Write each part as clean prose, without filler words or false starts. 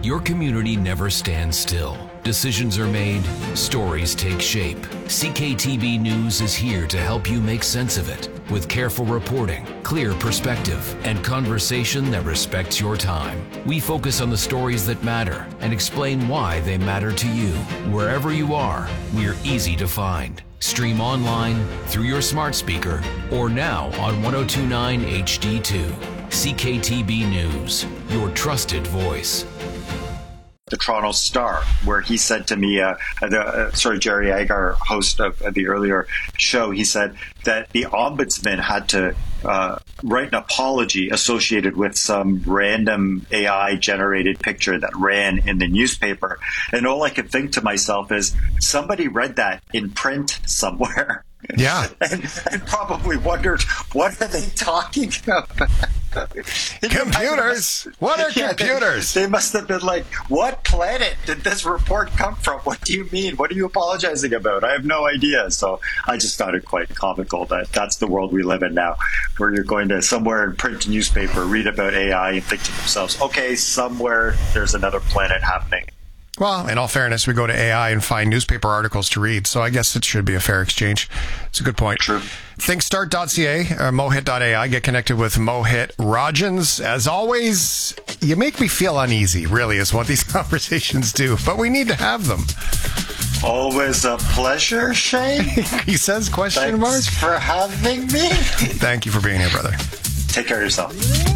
Your community never stands still. Decisions are made, stories take shape. CKTB News is here to help you make sense of it with careful reporting, clear perspective, and conversation that respects your time. We focus on the stories that matter and explain why they matter to you. Wherever you are, we're easy to find. Stream online, through your smart speaker, or now on 1029 HD2. CKTB News, your trusted voice. The Toronto Star, where he said to me, Jerry Agar, host of the earlier show, he said that the ombudsman had to write an apology associated with some random AI-generated picture that ran in the newspaper. And all I could think to myself is, somebody read that in print somewhere. Yeah. and probably wondered, what are they talking about? Computers? What are computers? They must have been like, what planet did this report come from? What do you mean? What are you apologizing about? I have no idea. So I just found it quite comical that that's the world we live in now, where you're going to somewhere in print newspaper, read about AI and think to themselves, okay, somewhere there's another planet happening. Well, in all fairness, we go to AI and find newspaper articles to read, so I guess it should be a fair exchange. It's a good point. True. Thinkstart.ca, mohit.ai. Get connected with Mohit Rajans. As always, you make me feel uneasy, really, is what these conversations do, but we need to have them. Always a pleasure, Shane. He says, question mark. Thanks for having me. Thank you for being here, brother. Take care of yourself.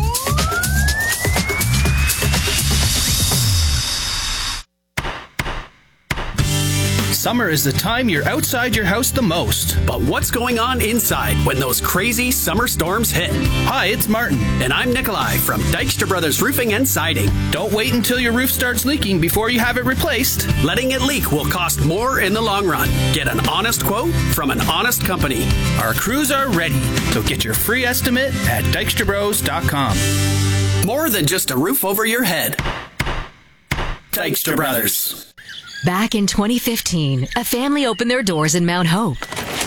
Summer is the time you're outside your house the most. But what's going on inside when those crazy summer storms hit? Hi, it's Martin. And I'm Nikolai from Dykstra Brothers Roofing and Siding. Don't wait until your roof starts leaking before you have it replaced. Letting it leak will cost more in the long run. Get an honest quote from an honest company. Our crews are ready, so get your free estimate at dykstrabros.com. More than just a roof over your head. Dykstra Brothers. Back in 2015, a family opened their doors in Mount Hope.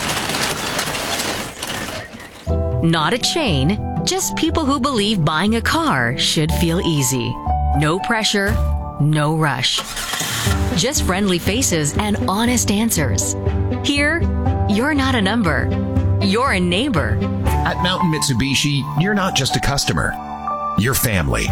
Not a chain, just people who believe buying a car should feel easy. No pressure, no rush. Just friendly faces and honest answers. Here, you're not a number. You're a neighbor. At Mountain Mitsubishi, you're not just a customer. You're family.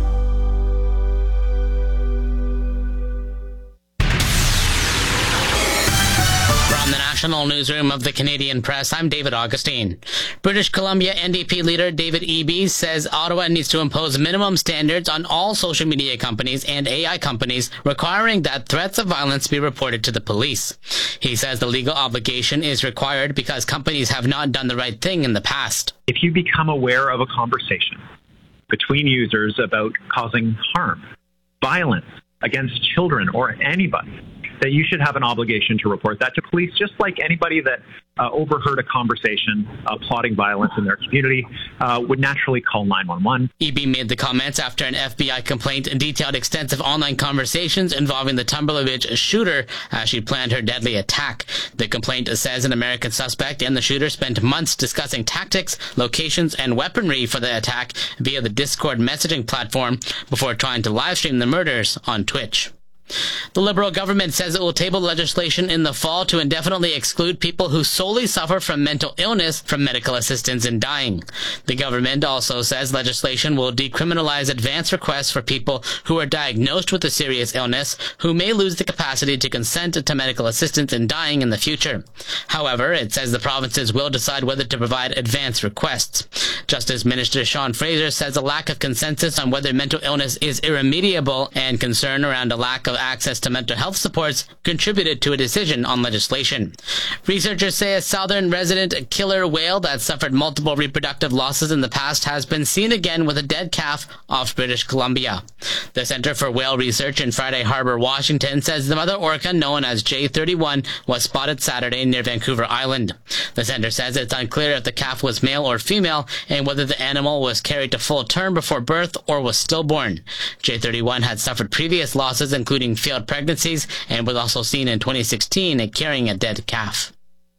National Newsroom of the Canadian Press, I'm David Augustine. British Columbia NDP leader David Eby says Ottawa needs to impose minimum standards on all social media companies and AI companies, requiring that threats of violence be reported to the police. He says the legal obligation is required because companies have not done the right thing in the past. If you become aware of a conversation between users about causing harm, violence against children or anybody, that you should have an obligation to report that to police, just like anybody that overheard a conversation plotting violence in their community would naturally call 911. Eby made the comments after an FBI complaint detailed extensive online conversations involving the Tumbler Ridge shooter as she planned her deadly attack. The complaint says an American suspect and the shooter spent months discussing tactics, locations, and weaponry for the attack via the Discord messaging platform before trying to livestream the murders on Twitch. The Liberal government says it will table legislation in the fall to indefinitely exclude people who solely suffer from mental illness from medical assistance in dying. The government also says legislation will decriminalize advance requests for people who are diagnosed with a serious illness who may lose the capacity to consent to medical assistance in dying in the future. However, it says the provinces will decide whether to provide advance requests. Justice Minister Sean Fraser says a lack of consensus on whether mental illness is irremediable and concern around a lack of access to mental health supports contributed to a decision on legislation. Researchers say a southern resident killer whale that suffered multiple reproductive losses in the past has been seen again with a dead calf off British Columbia. The Center for Whale Research in Friday Harbor, Washington, says the mother orca, known as J31, was spotted Saturday near Vancouver Island. The center says it's unclear if the calf was male or female and whether the animal was carried to full term before birth or was stillborn. J31 had suffered previous losses, including failed pregnancies, and was also seen in 2016 carrying a dead calf.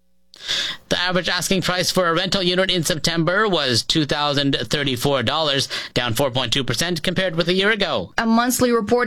The average asking price for a rental unit in September was $2,034, down 4.2% compared with a year ago. A monthly report